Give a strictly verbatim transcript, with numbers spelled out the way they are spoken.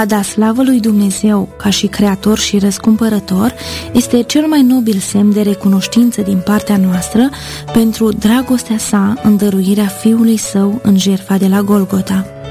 A da slavă lui Dumnezeu ca și Creator și Răscumpărător este cel mai nobil semn de recunoștință din partea noastră pentru dragostea sa în dăruirea Fiului Său în jertfa de la Golgota.